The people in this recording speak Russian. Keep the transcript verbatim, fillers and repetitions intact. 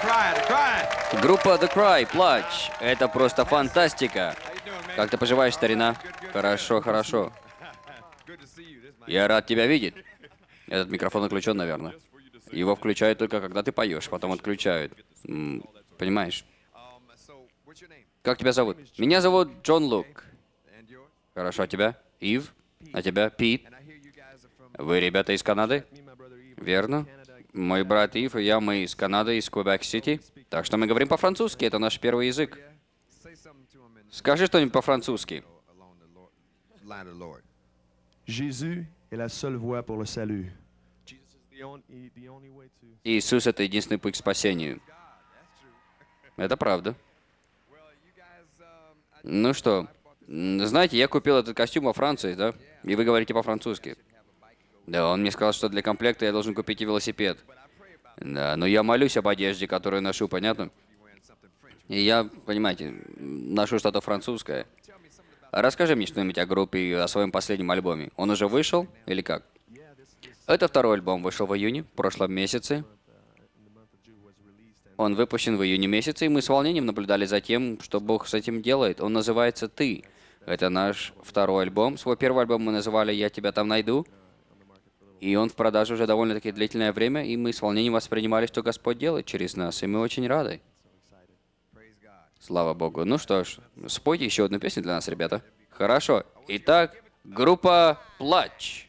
Группа The Cry, Плач. Это просто фантастика. Как ты поживаешь, старина? Хорошо, хорошо. Я рад тебя видеть. Этот микрофон отключен, наверное. Его включают только когда ты поешь, потом отключают. М, понимаешь? Как тебя зовут? Меня зовут Джон Лук. Хорошо, а тебя? Ив? А тебя? Пит? Вы ребята из Канады? Верно. Мой брат Ив и я, мы из Канады, из Квебек-Сити. Так что мы говорим по-французски, это наш первый язык. Скажи что-нибудь по-французски. Jésus est la seule voie pour le salut. Иисус — это единственный путь к спасению. Это правда. Ну что, м, знаете, я купил этот костюм во Франции, да? И вы говорите по-французски. Да, он мне сказал, что для комплекта я должен купить и велосипед. Да, но я молюсь об одежде, которую ношу, понятно? И я, понимаете, ношу что-то французское. Расскажи мне что-нибудь о группе и о своем последнем альбоме. Он уже вышел или как? Это второй альбом, вышел в июне, в прошлом месяце. Он выпущен в июне месяце, и мы с волнением наблюдали за тем, что Бог с этим делает. Он называется «Ты». Это наш второй альбом. Свой первый альбом мы называли «Я тебя там найду». И он в продаже уже довольно-таки длительное время, и мы с волнением воспринимали, что Господь делает через нас, и мы очень рады. Слава Богу. Ну что ж, спойте еще одну песню для нас, ребята. Хорошо. Итак, группа «Плач».